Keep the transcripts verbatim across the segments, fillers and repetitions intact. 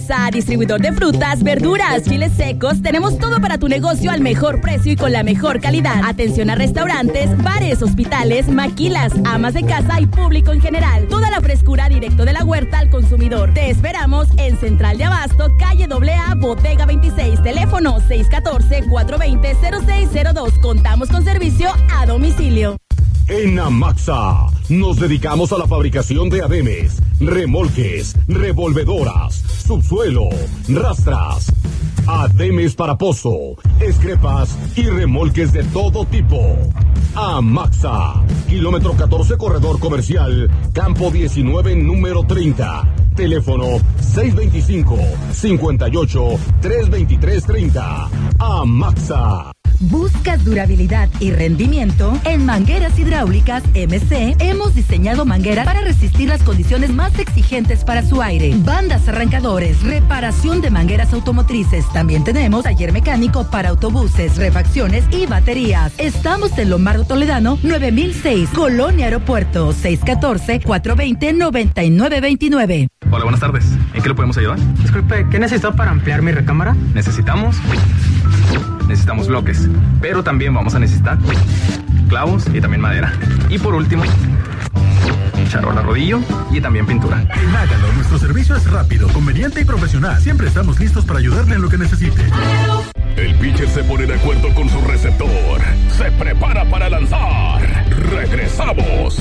Maxa, distribuidor de frutas, verduras, chiles secos. Tenemos todo para tu negocio al mejor precio y con la mejor calidad. Atención a restaurantes, bares, hospitales, maquilas, amas de casa y público en general. Toda la frescura directo de la huerta al consumidor. Te esperamos en Central de Abasto, calle doble A, Bodega veintiséis. Teléfono seis uno cuatro, cuatro dos cero, cero seis cero dos. Contamos con servicio a domicilio. En Amaxa nos dedicamos a la fabricación de ademes, remolques, revolvedoras, subsuelo, rastras, ademes para pozo, escrepas y remolques de todo tipo. Amaxa, kilómetro catorce, corredor comercial, campo diecinueve, número treinta. Teléfono seis dos cinco, cinco ocho, tres dos tres tres cero. Amaxa. ¿Buscas durabilidad y rendimiento? En Mangueras Hidráulicas M C hemos diseñado mangueras para resistir las condiciones más exigentes para su aire. Bandas arrancadores, reparación de mangueras automotrices. También tenemos taller mecánico para autobuses, refacciones y baterías. Estamos en Lombardo Toledano, nueve mil seis, Colonia Aeropuerto, seis uno cuatro, cuatro dos cero, nueve nueve dos nueve. Hola, buenas tardes. ¿En qué le podemos ayudar? Disculpe, ¿qué necesito para ampliar mi recámara? Necesitamos... Necesitamos bloques, pero también vamos a necesitar clavos y también madera. Y por último, charola rodillo y también pintura. En Hágalo, nuestro servicio es rápido, conveniente y profesional. Siempre estamos listos para ayudarle en lo que necesite. El pitcher se pone de acuerdo con su receptor. Se prepara para lanzar. Regresamos.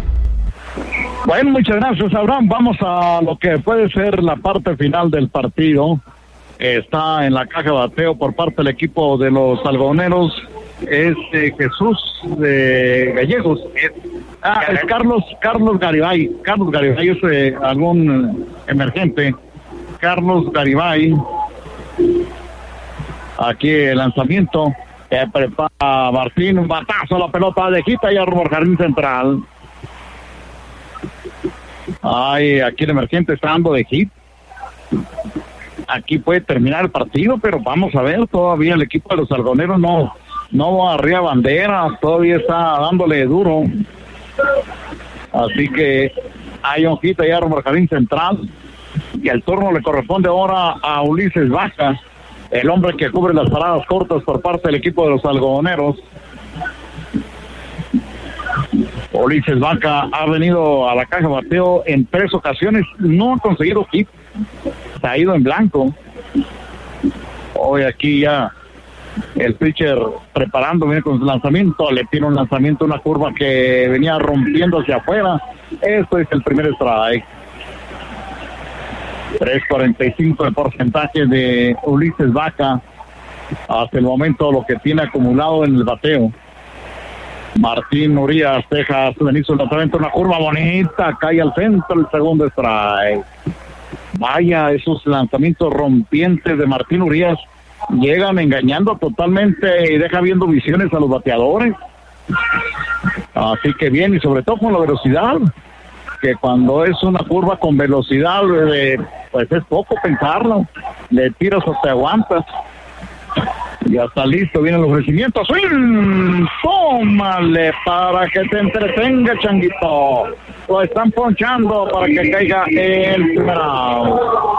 Bueno, muchas gracias, Abraham. Vamos a lo que puede ser la parte final del partido. Está en la caja de bateo por parte del equipo de los algodoneros. Es eh, Jesús de Gallegos. Es, ah, es Carlos Carlos Garibay. Carlos Garibay es eh, algún emergente. Carlos Garibay. Aquí el lanzamiento. Eh, prepara Martín. Un batazo a la pelota de quita y a rumbo al jardín central. Ay, aquí el emergente está dando de hit. Aquí puede terminar el partido, pero vamos a ver, todavía el equipo de los algodoneros no, no arriba bandera, todavía está dándole duro. Así que hay un hit allá rumbo al jardín central y el turno le corresponde ahora a Ulises Vaca, el hombre que cubre las paradas cortas por parte del equipo de los algodoneros. Ulises Vaca ha venido a la caja de bateo en tres ocasiones, no ha conseguido hit. Se ha ido en blanco. Hoy aquí ya el pitcher preparando, viene con su lanzamiento, le tiene un lanzamiento, una curva que venía rompiendo hacia afuera. Esto es el primer strike. tres cuarenta y cinco el porcentaje de Ulises Vaca. Hasta el momento lo que tiene acumulado en el bateo. Martín Urias deja venir su lanzamiento, una curva bonita, cae al centro, el segundo strike. Vaya, esos lanzamientos rompientes de Martín Urias llegan engañando totalmente y deja viendo visiones a los bateadores. Así que bien, y sobre todo con la velocidad, que cuando es una curva con velocidad, eh, pues es poco pensarlo, le tiras o te aguantas. Ya está listo, viene el ofrecimiento. ¡Swing! ¡Tómale para que te entretenga, changuito! Lo están ponchando para que caiga el primer out.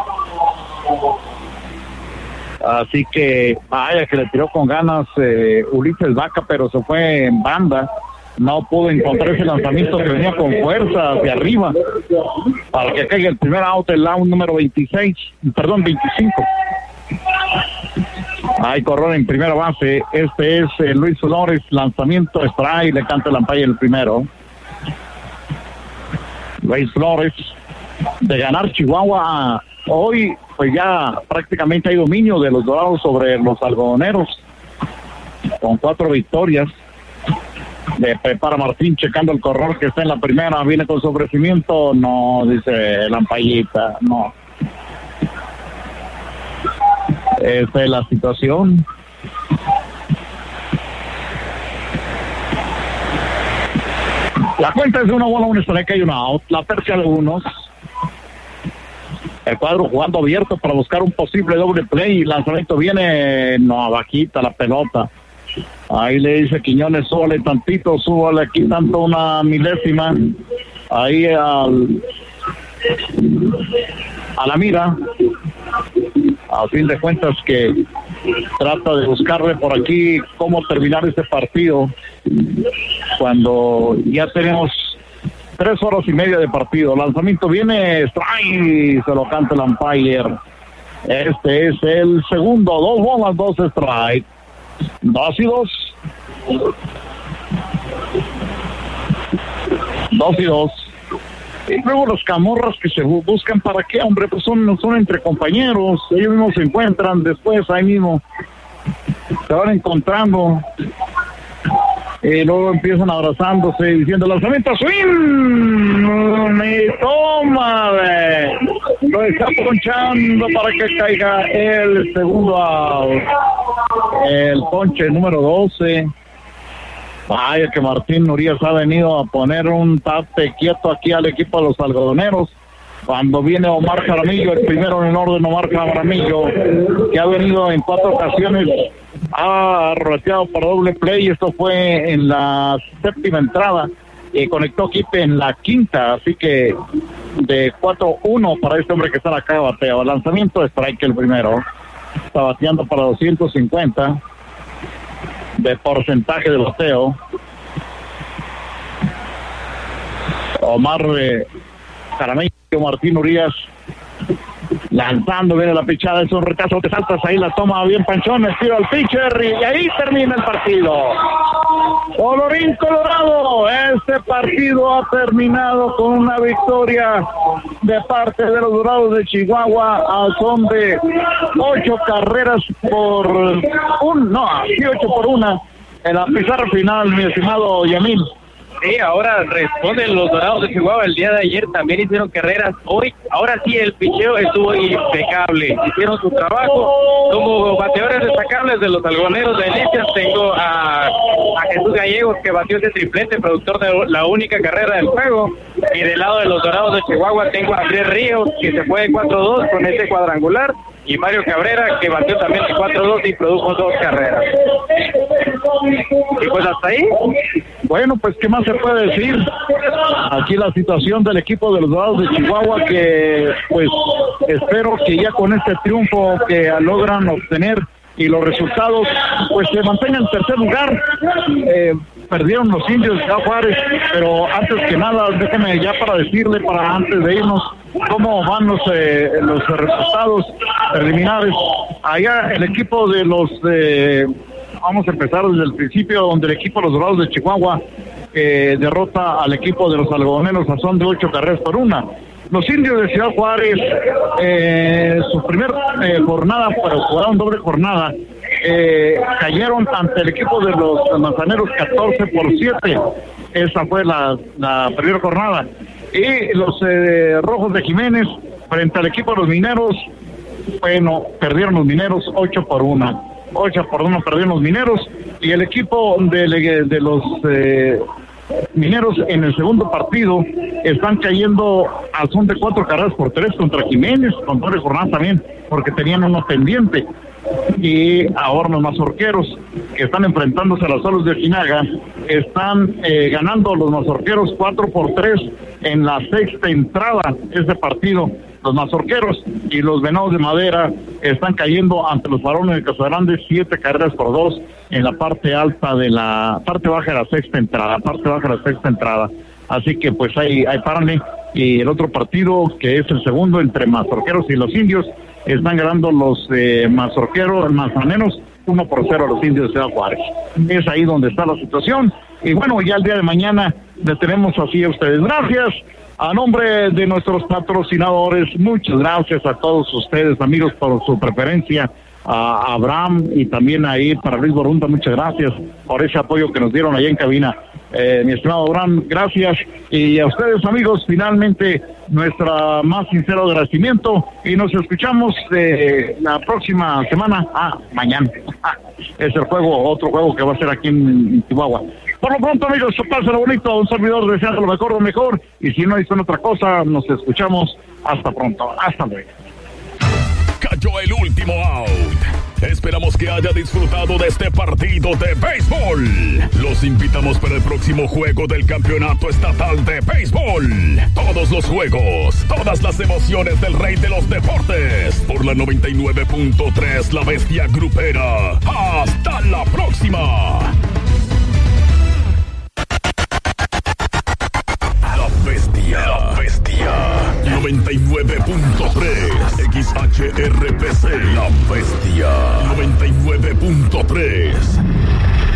Así que, vaya que le tiró con ganas eh, Ulises Vaca, pero se fue en banda. No pudo encontrar ese lanzamiento que venía con fuerza hacia arriba para que caiga el primer out, el out número veintiséis, perdón, veinticinco. Hay corredor en primera base. Este es eh, Luis Flores. Lanzamiento strike. Le canta el umpire el primero. Luis Flores. De ganar Chihuahua hoy, pues ya prácticamente hay dominio de los Dorados sobre los algodoneros. Con cuatro victorias. Le prepara Martín checando el corredor que está en la primera. Viene con su ofrecimiento. No, dice el umpire. No. Esa es la situación. La cuenta es de una bola, un strike y una out. La tercia de unos. El cuadro jugando abierto para buscar un posible doble play. Y lanzamiento viene, no, bajita la pelota. Ahí le dice Quiñones, súbale tantito, súbale aquí tanto una milésima. Ahí al, a la mira. A fin de cuentas que trata de buscarle por aquí cómo terminar este partido cuando ya tenemos tres horas y media de partido. Lanzamiento viene, strike, se lo canta el umpire. Este es el segundo, dos bolas, dos strike. Dos y dos. Dos y dos. Y luego los camorras que se buscan, ¿para qué, hombre? Pues son, son entre compañeros, ellos mismos se encuentran, después ahí mismo se van encontrando, y luego empiezan abrazándose, diciendo, lanzamiento, swing, y toma, ve. Lo está ponchando para que caiga el segundo out, el ponche número doce. Vaya que Martín Urias ha venido a poner un tate quieto aquí al equipo de los algodoneros. Cuando viene Omar Jaramillo, el primero en el orden, Omar Jaramillo, que ha venido en cuatro ocasiones, ha roteado para doble play. Esto fue en la séptima entrada y conectó Quipe en la quinta. Así que de cuatro uno para este hombre que está acá de bateo. Lanzamiento de strike el primero. Está bateando para doscientos cincuenta. De porcentaje de bateo. Omar eh, Jaramillo, Martín Urias lanzando, viene la pichada, es un retazo, te saltas ahí, la toma bien Panchón, estiro al pitcher y ahí termina el partido. Colorín colorado, este partido ha terminado con una victoria de parte de los Dorados de Chihuahua a son de ocho carreras por un, no, sí, ocho por una en la pizarra final, mi estimado Yamil. Sí, ahora responden los Dorados de Chihuahua. El día de ayer también hicieron carreras. Hoy, ahora sí, el picheo estuvo impecable. Hicieron su trabajo. Como bateadores destacables de los algodoneros de Delicias, tengo a, a Jesús Gallegos, que batió ese triplete, productor de la única carrera del juego. Y del lado de los Dorados de Chihuahua tengo a Andrés Ríos, que se fue de cuatro dos con ese cuadrangular. Y Mario Cabrera, que batió también de cuatro dos y produjo dos carreras. Y pues hasta ahí. Bueno, pues ¿qué más se puede decir? Aquí la situación del equipo de los Dorados de Chihuahua, que pues espero que ya con este triunfo que logran obtener y los resultados, pues se mantengan en tercer lugar. Eh, perdieron los Indios de Juárez, pero antes que nada, déjeme ya para decirle, para antes de irnos, cómo van los eh, los resultados preliminares. Allá el equipo de los, eh, vamos a empezar desde el principio, donde el equipo de los Dorados de Chihuahua eh, derrota al equipo de los algodoneros a son de ocho carreras por una. Los Indios de Ciudad Juárez, eh, su primer eh, jornada, pero jugaron doble jornada, eh, cayeron ante el equipo de los manzaneros catorce por siete. Esa fue la, la primera jornada. Y los eh, Rojos de Jiménez, frente al equipo de los Mineros, bueno, perdieron los Mineros ocho por uno. ocho por uno perdieron los Mineros. Y el equipo de, de los eh, Mineros en el segundo partido están cayendo a son de cuatro carreras por tres contra Jiménez, con doble jornada también, porque tenían uno pendiente. Y ahora los mazorqueros, que están enfrentándose a los Solos de Ojinaga, están eh, ganando los mazorqueros cuatro por tres en la sexta entrada ese partido. Los mazorqueros y los Venados de Madera están cayendo ante los Varones de Casagrande siete carreras por dos en la parte alta de la parte baja de la sexta entrada, parte baja de la sexta entrada. Así que pues ahí, ahí páranle. Y el otro partido, que es el segundo entre mazorqueros y los indios, están ganando los eh, mazorqueros, manzaneros, uno por cero a los indios de Ciudad Juárez. Es ahí donde está la situación. Y bueno, ya el día de mañana le tenemos así a ustedes. Gracias. A nombre de nuestros patrocinadores, muchas gracias a todos ustedes, amigos, por su preferencia. A Abraham y también ahí para Luis Borunda, muchas gracias por ese apoyo que nos dieron allá en cabina. Eh, mi estimado Abraham, gracias. Y a ustedes, amigos, finalmente nuestra más sincero agradecimiento. Y nos escuchamos eh, la próxima semana. Ah, mañana. Ah, es el juego, otro juego que va a ser aquí en, en Chihuahua. Por lo pronto, amigos, pásenlo bonito, un servidor deseando lo mejor, lo mejor, y si no dicen otra cosa, nos escuchamos hasta pronto, hasta luego. Cayó el último out. Esperamos que haya disfrutado de este partido de béisbol. Los invitamos para el próximo juego del Campeonato Estatal de Béisbol. Todos los juegos, todas las emociones del rey de los deportes. Por la noventa y nueve punto tres, La Bestia Grupera. ¡Hasta la próxima! La Bestia. La Bestia. noventa y nueve punto tres. X H R P C. La Bestia. noventa y nueve punto tres.